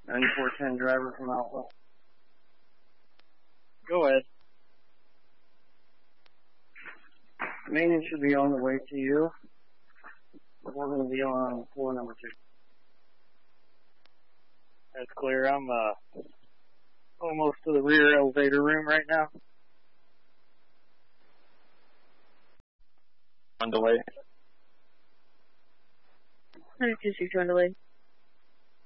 9410 driver from Alpha. Go ahead. Maintenance should be on the way to you. We're going to be on floor number 2. That's clear. I'm almost to the rear elevator room right now. On delay. 126 on delay.